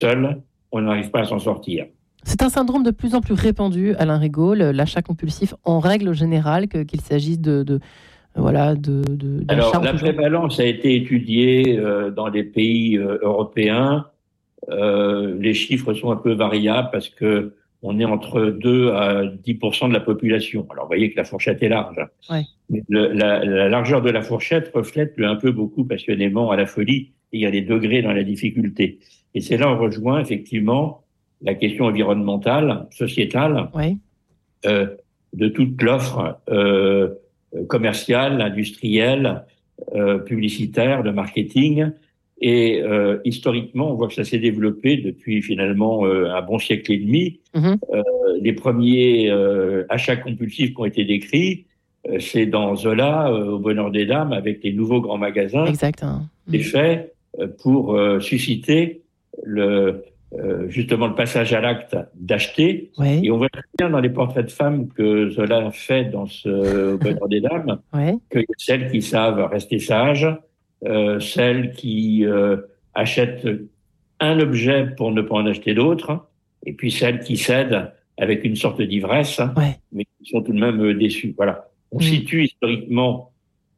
seul, on n'arrive pas à s'en sortir. C'est un syndrome de plus en plus répandu, Alain Rigaud, l'achat compulsif en règle générale, qu'il s'agisse d'achat. Alors, la prévalence a été étudiée dans les pays européens. Les chiffres sont un peu variables parce que on est entre 2 à 10% de la population. Alors, vous voyez que la fourchette est large. Ouais. Mais la largeur de la fourchette reflète un peu beaucoup passionnément à la folie. Et il y a des degrés dans la difficulté. Et c'est là où on rejoint effectivement la question environnementale, sociétale, Ouais. De toute l'offre commerciale, industrielle, publicitaire, de marketing. Et historiquement, on voit que ça s'est développé depuis finalement un bon siècle et demi. Les premiers achats compulsifs qui ont été décrits, c'est dans Zola, au Bonheur des Dames, avec les nouveaux grands magasins. Exact. C'est fait pour susciter justement le passage à l'acte d'acheter. Ouais. Et on voit très bien dans les portraits de femmes que Zola fait dans ce Bonheur des Dames, Ouais. que celles qui savent rester sages, celles qui achètent un objet pour ne pas en acheter d'autres, et puis celles qui cèdent avec une sorte d'ivresse, Ouais. mais qui sont tout de même déçues. Voilà. On situe historiquement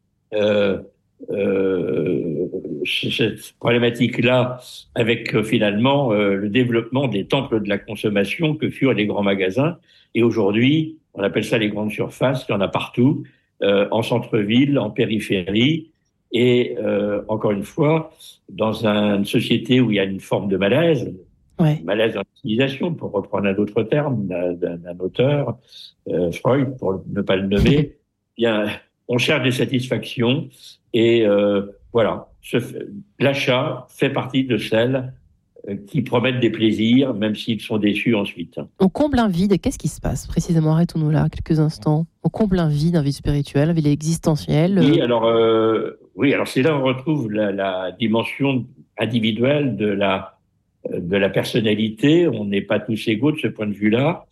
cette problématique-là avec finalement le développement des temples de la consommation que furent les grands magasins. Et aujourd'hui, on appelle ça les grandes surfaces, il y en a partout, en centre-ville, en périphérie. Et encore une fois, dans une société où il y a une forme de malaise, malaise dans l'utilisation, pour reprendre un autre terme d'un auteur, Freud, pour ne pas le nommer, bien, on cherche des satisfactions et voilà. L'achat fait partie de celles qui promettent des plaisirs, même s'ils sont déçus ensuite. On comble un vide. Qu'est-ce qui se passe précisément? Arrêtons-nous là quelques instants. On comble un vide existentiel, un vide existentiel. Oui, alors c'est là où on retrouve la dimension individuelle de la personnalité. On n'est pas tous égaux de ce point de vue-là.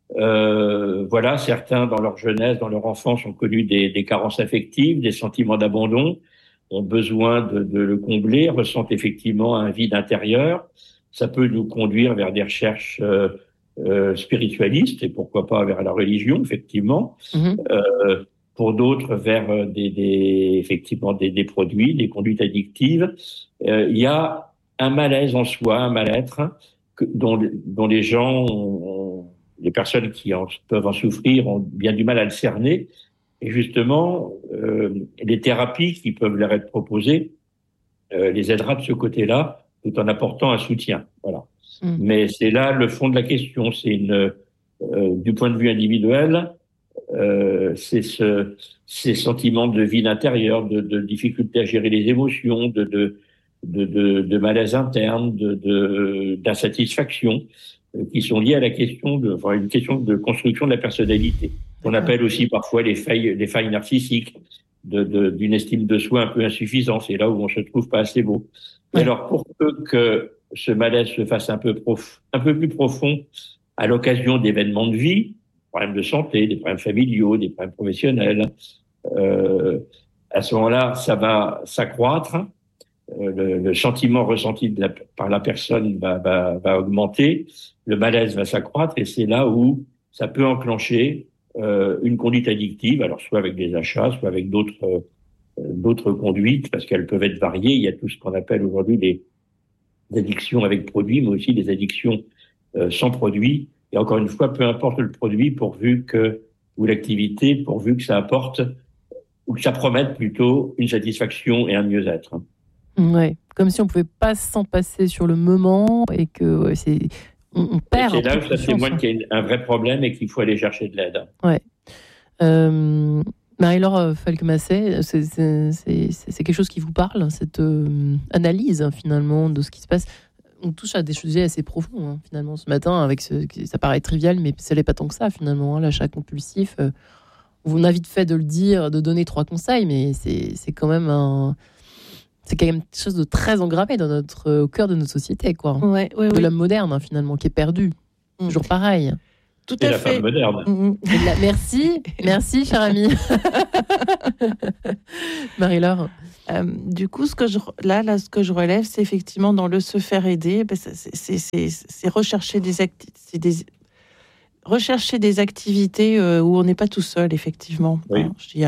Voilà, certains dans leur jeunesse, dans leur enfance, ont connu des carences affectives, des sentiments d'abandon, ont besoin de le combler, ressentent effectivement un vide intérieur. Ça peut nous conduire vers des recherches spiritualistes et pourquoi pas vers la religion, effectivement. Pour d'autres, vers effectivement des produits, des conduites addictives. Il y a un malaise en soi, un mal-être dont les gens les personnes qui peuvent en souffrir ont bien du mal à le cerner. Et justement, les thérapies qui peuvent leur être proposées les aidera de ce côté-là, tout en apportant un soutien. Voilà. Mais c'est là le fond de la question. C'est du point de vue individuel, c'est ces sentiments de vide intérieur, de difficulté à gérer les émotions, de malaise interne, d'insatisfaction, qui sont liées à la question une question de construction de la personnalité. On appelle aussi parfois les failles narcissiques, d'une estime de soi un peu insuffisante. C'est là où on se trouve pas assez beau. Et alors, pour peu que ce malaise se fasse un peu plus profond à l'occasion d'événements de vie, des problèmes de santé, des problèmes familiaux, des problèmes professionnels, à ce moment-là, ça va s'accroître. Le sentiment ressenti par la personne va augmenter, le malaise va s'accroître, et c'est là où ça peut enclencher une conduite addictive, alors soit avec des achats, soit avec d'autres conduites, parce qu'elles peuvent être variées. Il y a tout ce qu'on appelle aujourd'hui des addictions avec produits, mais aussi des addictions sans produit. Et encore une fois, peu importe le produit, ou l'activité, pourvu que ça apporte, ou que ça promette plutôt une satisfaction et un mieux-être. Ouais, comme si on pouvait pas s'en passer sur le moment et que on perd. C'est là où ça témoigne qu'il y a un vrai problème et qu'il faut aller chercher de l'aide. Ouais. Marie-Laure Falquemassé, c'est quelque chose qui vous parle, cette analyse finalement de ce qui se passe. On touche à des sujets assez profonds finalement ce matin, avec ça paraît trivial, mais ça n'est pas tant que ça finalement. L'achat compulsif, on a vite fait de le dire, de donner 3 conseils, mais c'est quand même quelque chose de très engrammé au cœur de notre société, quoi. Ouais, de l'homme moderne, finalement, qui est perdu. Toujours pareil. Tout C'est à la fait. femme moderne. Merci, cher ami. Marie-Laure. Du coup, ce que je relève, c'est effectivement dans le se faire aider, c'est rechercher rechercher des activités où on n'est pas tout seul, effectivement. Oui. Je dis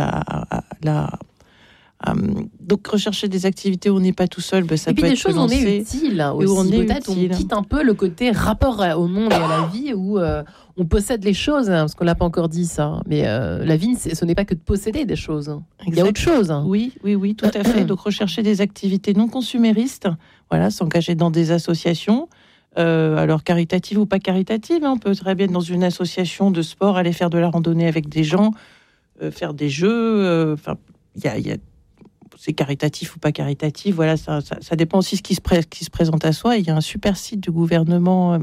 donc rechercher des activités où on n'est pas tout seul, ça et peut puis être des choses où on est utile aussi. Où on est peut-être utile. on quitte un peu le côté rapport au monde et à la vie où on possède les choses, parce qu'on l'a pas encore dit ça. Mais la vie, ce n'est pas que de posséder des choses. Il y a autre chose. Oui, tout à fait. Donc rechercher des activités non consuméristes, voilà, s'engager dans des associations. Alors caritatives ou pas caritatives, on peut très bien être dans une association de sport, aller faire de la randonnée avec des gens, faire des jeux. Il y a c'est caritatif ou pas caritatif, voilà, ça dépend aussi de ce qui se présente à soi. Il y a un super site du gouvernement,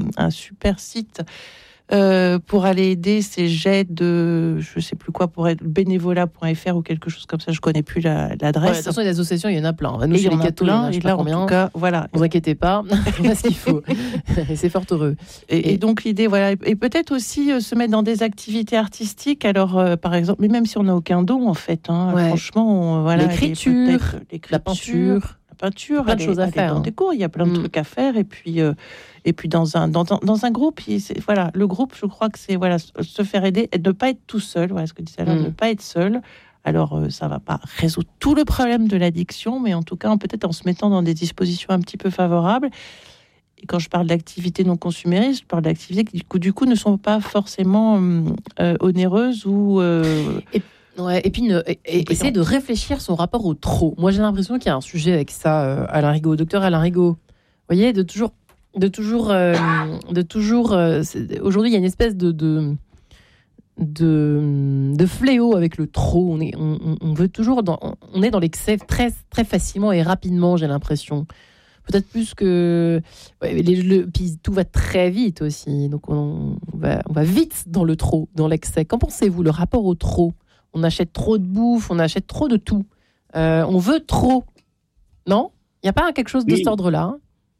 pour aller aider ces jets de, je sais plus quoi, pour être bénévolat.fr ou quelque chose comme ça, je connais plus l'adresse. De toute façon, les associations, il y en a plein. Nous, il y chez en les a cathos, plein, il y en a et là, en tout cas, voilà. Ne vous inquiétez pas, on a ce qu'il faut. Et c'est fort heureux. Et donc, l'idée, voilà, et peut-être aussi se mettre dans des activités artistiques, alors, par exemple, mais même si on n'a aucun don, en fait, franchement, voilà. L'écriture, la peinture. Plein de choses à faire. Dans des cours, il y a plein de trucs à faire, et puis dans un groupe, voilà, le groupe, je crois que c'est se faire aider et ne pas être tout seul. Voilà ce que disait Alain, ne pas être seul. Alors ça va pas résoudre tout le problème de l'addiction, mais en tout cas peut-être en se mettant dans des dispositions un petit peu favorables. Et quand je parle d'activités non consuméristes, je parle d'activités qui du coup ne sont pas forcément onéreuses ou et puis essayer de réfléchir son rapport au trop. Moi j'ai l'impression qu'il y a un sujet avec ça, Alain Rigaud, docteur Alain Rigaud. Vous voyez, de toujours. Aujourd'hui, il y a une espèce de fléau avec le trop. On veut toujours on est dans l'excès très très facilement et rapidement. J'ai l'impression. Peut-être plus que puis tout va très vite aussi. Donc on va vite dans le trop, dans l'excès. Qu'en pensez-vous, le rapport au trop? On achète trop de bouffe, on achète trop de tout. On veut trop. Non? Il n'y a pas quelque chose de cet ordre-là?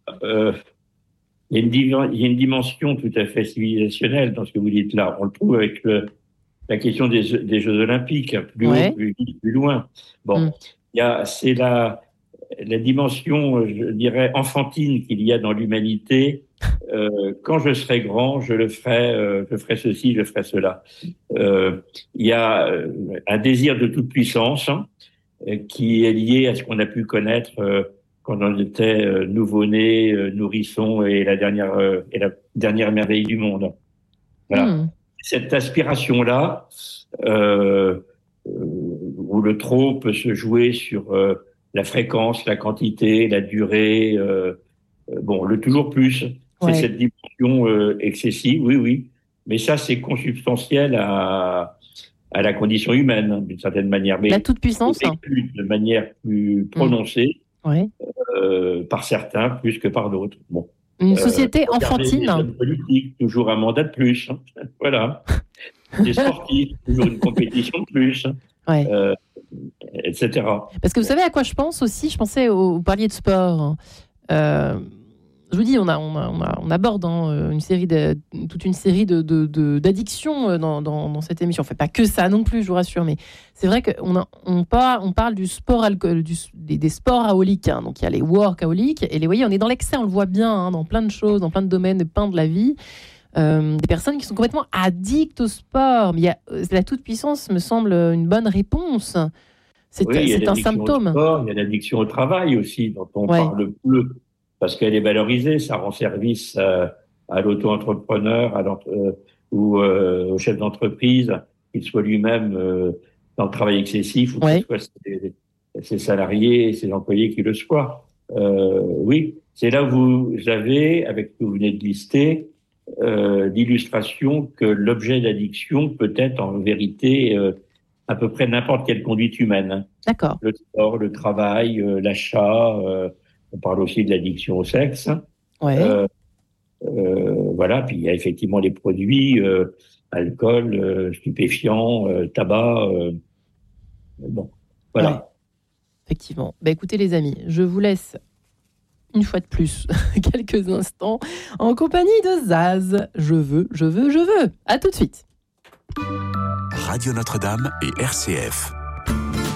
Il y a une dimension tout à fait civilisationnelle dans ce que vous dites là. On le trouve avec la question des Jeux Olympiques, plus haut, plus vite, plus loin. Bon, c'est la dimension, je dirais, enfantine qu'il y a dans l'humanité. Quand je serai grand, je ferai ceci, je ferai cela. Il y a un désir de toute puissance qui est lié à ce qu'on a pu connaître quand on était nouveau-né, nourrisson et la dernière merveille du monde. Voilà. Cette aspiration-là, où le trop peut se jouer sur la fréquence, la quantité, la durée, le toujours plus, c'est cette dimension excessive, oui. Mais ça, c'est consubstantiel à la condition humaine, d'une certaine manière. Mais la toute-puissance, de manière plus prononcée, par certains plus que par d'autres. Bon. Une société enfantine. Des hommes politiques, toujours un mandat de plus. Voilà. Des sportifs, toujours une compétition de plus. Etc. Parce que vous savez à quoi je pense aussi? Je pensais vous parliez de sport. Je vous dis, on aborde toute une série d'addictions dans cette émission. On fait pas que ça non plus, je vous rassure, mais c'est vrai qu'on parle du sport des sports aoliques. Donc il y a les workaholiques et vous voyez, on est dans l'excès, on le voit bien dans plein de choses, dans plein de domaines de la vie. Des personnes qui sont complètement addictes au sport. Mais la toute-puissance me semble une bonne réponse. C'est un symptôme. Il y a l'addiction au travail aussi, dont on parle peu. Parce qu'elle est valorisée, ça rend service à l'auto-entrepreneur ou au chef d'entreprise, qu'il soit lui-même dans le travail excessif ou que ce soit ses salariés et ses employés qui le soient. Oui, c'est là où vous avez, avec ce que vous venez de lister, l'illustration que l'objet d'addiction peut être en vérité à peu près n'importe quelle conduite humaine. D'accord. Le sport, le travail, l'achat... on parle aussi de l'addiction au sexe. Voilà, puis il y a effectivement les produits, alcool, stupéfiants, tabac. Bon, voilà. Effectivement. Écoutez les amis, je vous laisse une fois de plus, quelques instants, en compagnie de Zaz. Je veux. À tout de suite. Radio Notre-Dame et RCF.